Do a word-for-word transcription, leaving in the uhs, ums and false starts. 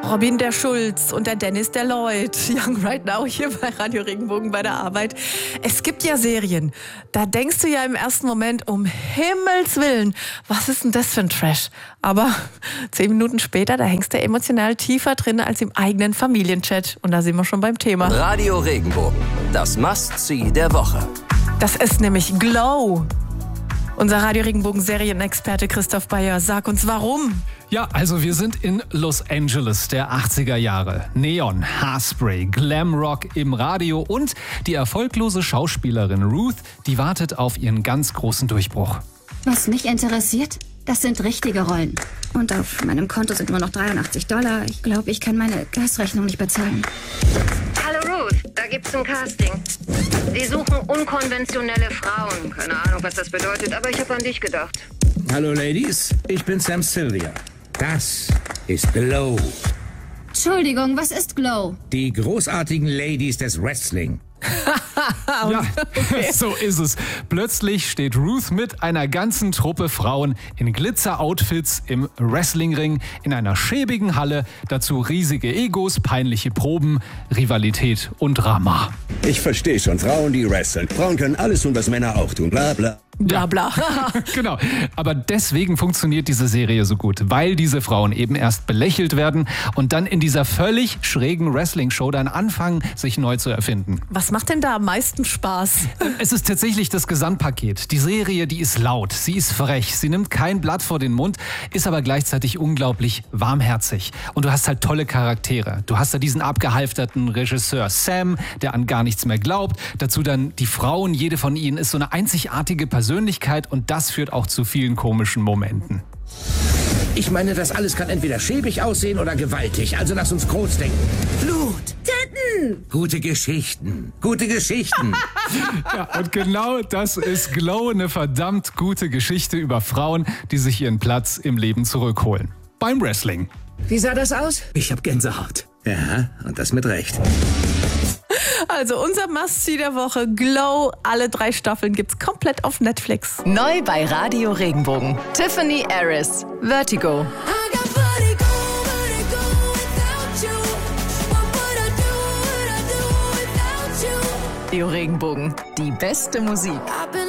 Robin der Schulz und der Dennis der Lloyd. Young Right Now hier bei Radio Regenbogen bei der Arbeit. Es gibt ja Serien, da denkst du ja im ersten Moment, um Himmels Willen, was ist denn das für ein Trash? Aber zehn Minuten später, da hängst du emotional tiefer drin als im eigenen Familienchat. Und da sind wir schon beim Thema. Radio Regenbogen, das Must-See der Woche. Das ist nämlich Glow. Unser Radio Regenbogen Serienexperte Christoph Bayer, sag uns warum. Ja, also wir sind in Los Angeles der achtziger Jahre. Neon, Haarspray, Glamrock im Radio und die erfolglose Schauspielerin Ruth, die wartet auf ihren ganz großen Durchbruch. Was mich interessiert, das sind richtige Rollen. Und auf meinem Konto sind nur noch dreiundachtzig Dollar. Ich glaube, ich kann meine Gasrechnung nicht bezahlen. Hallo Ruth, da gibt's ein Casting. Sie suchen unkonventionelle Frauen. Keine Ahnung, was das bedeutet, aber ich habe an dich gedacht. Hallo Ladies, ich bin Sam Sylvia. Das ist Glow. Entschuldigung, was ist Glow? Die großartigen Ladies des Wrestling. Ja, so ist es. Plötzlich steht Ruth mit einer ganzen Truppe Frauen in Glitzer-Outfits im Wrestlingring in einer schäbigen Halle. Dazu riesige Egos, peinliche Proben, Rivalität und Drama. Ich verstehe schon, Frauen, die wresteln. Frauen können alles tun, was Männer auch tun. Bla bla. Bla bla. Genau, aber deswegen funktioniert diese Serie so gut, weil diese Frauen eben erst belächelt werden und dann in dieser völlig schrägen Wrestling-Show dann anfangen, sich neu zu erfinden. Was macht denn da am meisten Spaß? Es ist tatsächlich das Gesamtpaket. Die Serie, die ist laut, sie ist frech, sie nimmt kein Blatt vor den Mund, ist aber gleichzeitig unglaublich warmherzig. Und du hast halt tolle Charaktere. Du hast da diesen abgehalfterten Regisseur Sam, der an gar nichts mehr glaubt. Dazu dann die Frauen, jede von ihnen ist so eine einzigartige Persönlichkeit. Persönlichkeit und das führt auch zu vielen komischen Momenten. Ich meine, das alles kann entweder schäbig aussehen oder gewaltig. Also lass uns groß denken. Blut. Titten. Gute Geschichten. Gute Geschichten. Ja, und genau das ist Glow, eine verdammt gute Geschichte über Frauen, die sich ihren Platz im Leben zurückholen. Beim Wrestling. Wie sah das aus? Ich hab Gänsehaut. Ja, und das mit Recht. Also unser Must-See der Woche, Glow. Alle drei Staffeln gibt's komplett auf Netflix. Neu bei Radio Regenbogen. Tiffany Harris, Vertigo. Radio Regenbogen, die beste Musik.